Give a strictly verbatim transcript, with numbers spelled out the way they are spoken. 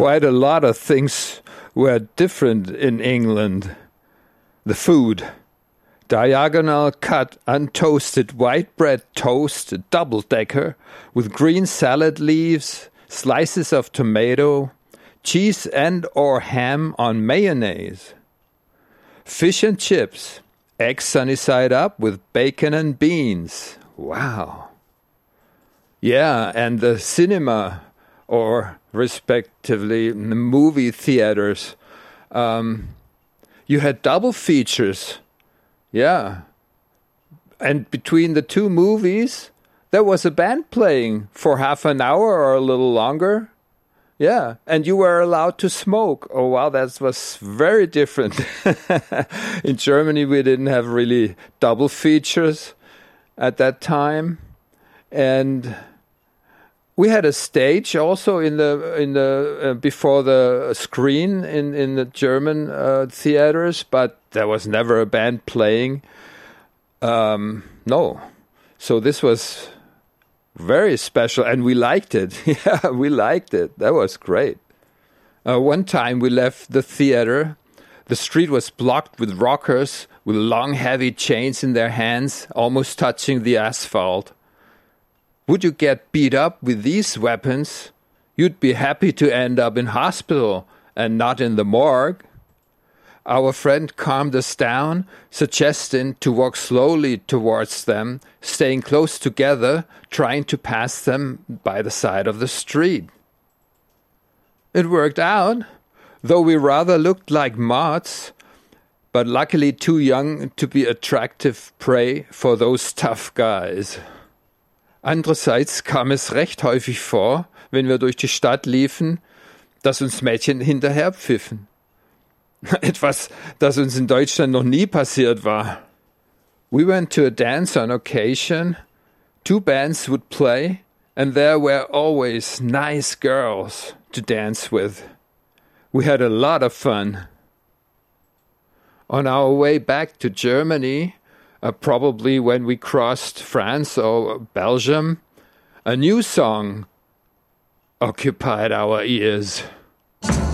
quite a lot of things were different in England. The food. Diagonal cut, untoasted white bread toast, double-decker, with green salad leaves, slices of tomato, cheese and or ham on mayonnaise. Fish and chips, eggs sunny side up with bacon and beans. Wow. Yeah, and the cinema, or respectively the movie theaters, um, you had double features. Yeah. And between the two movies, there was a band playing for half an hour or a little longer. Yeah. And you were allowed to smoke. Oh, wow, that was very different. In Germany, we didn't have really double features at that time. And we had a stage also in the in the uh, before the screen in in the German uh, theaters, but there was never a band playing. Um, no, so this was very special, and we liked it. Yeah, we liked it. That was great. Uh, one time we left the theater. The street was blocked with rockers with long, heavy chains in their hands, almost touching the asphalt. Would you get beat up with these weapons? You'd be happy to end up in hospital and not in the morgue. Our friend calmed us down, suggesting to walk slowly towards them, staying close together, trying to pass them by the side of the street. It worked out, though we rather looked like moths, but luckily too young to be attractive prey for those tough guys. Andererseits kam es recht häufig vor, wenn wir durch die Stadt liefen, dass uns Mädchen hinterherpfiffen. Etwas, das uns in Deutschland noch nie passiert war. We went to a dance on occasion. Two bands would play, and there were always nice girls to dance with. We had a lot of fun. On our way back to Germany, Uh, probably when we crossed France or Belgium, a new song occupied our ears.